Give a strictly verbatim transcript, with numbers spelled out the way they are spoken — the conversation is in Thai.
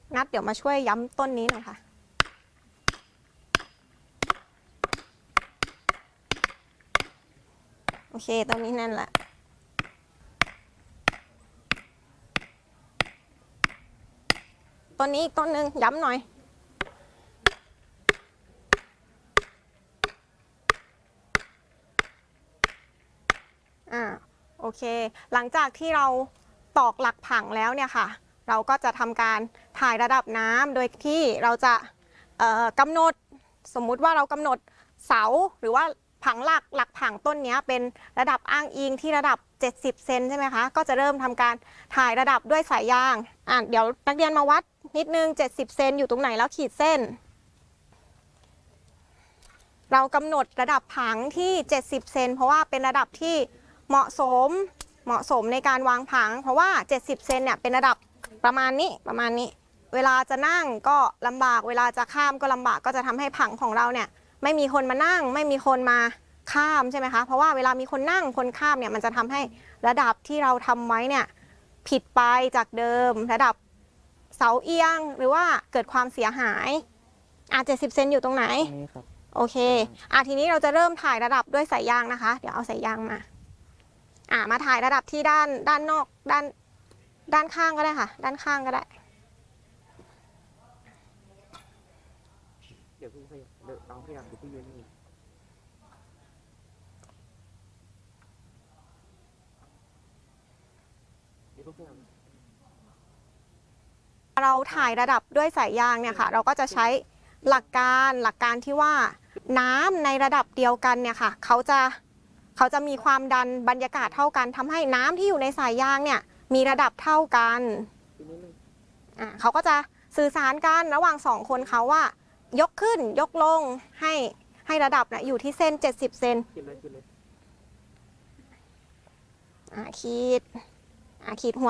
นัดเดี๋ยวมาช่วยย้ำต้นนี้หน่อยค่ะโอเคต้นนี้แน่นละต้นนี้อีกต้นหนึ่งย้ำหน่อยอ่าโอเคหลังจากที่เราตอกหลักผังแล้วเนี่ยค่ะเราก็จะทำการถ่ายระดับน้ำโดยที่เราจะกำหนดสมมุติว่าเรากำหนดเสาหรือว่าผังหลักหลักผังต้นนี้เป็นระดับอ้างอิงที่ระดับเจ็ดสิบเซนใช่ไหมคะก็จะเริ่มทำการถ่ายระดับด้วยสายยางอ่ะเดี๋ยวนักเรียนมาวัดนิดนึงเจ็ดสิบเซนอยู่ตรงไหนแล้วขีดเส้นเรากำหนดระดับผังที่เจ็ดสิบเซนเพราะว่าเป็นระดับที่เหมาะสมเหมาะสมในการวางผังเพราะว่าเจ็ดสิบเซนเนี่ยเป็นระดับประมาณนี้ประมาณนี้เวลาจะนั่งก็ลำบากเวลาจะข้ามก็ลำบากก็จะทำให้ผังของเราเนี่ยไม่มีคนมานั่งไม่มีคนมาข้ามใช่ไหมคะเพราะว่าเวลามีคนนั่งคนข้ามเนี่ยมันจะทำให้ระดับที่เราทำไว้เนี่ยผิดไปจากเดิมระดับเสาเอียงหรือว่าเกิดความเสียหายอ่ะเจ็ดสิบเซนอยู่ตรงไหนโอเคอ่ะทีนี้เราจะเริ่มถ่ายระดับด้วยสายยางนะคะเดี๋ยวเอาสายยางมาอ่ะมาถ่ายระดับที่ด้านด้านนอกด้านด้านข้างก็ได้ค่ะด้านข้างก็ได้เดี๋ยวพี่ขยับเดี๋ยวน้องขยับเดี๋ยวพี่ยืนนี่เดี๋ยวพี่ขยับเราถ่ายระดับด้วยสายยางเนี่ยค่ะเราก็จะใช้หลักการหลักการที่ว่าน้ำในระดับเดียวกันเนี่ยค่ะเขาจะเขาจะมีความดันบรรยากาศเท่ากันทำให้น้ำที่อยู่ในสายยางเนี่ยมีระดับเท่ากันอ่าเขาก็จะสื่อสารกันระหว่างสองคนเขาว่ายกขึ้นยกลงให้ให้ระดับนะอยู่ที่เส้นเจ็ดสิบเซนอ่าขีดอ่าขีดหัว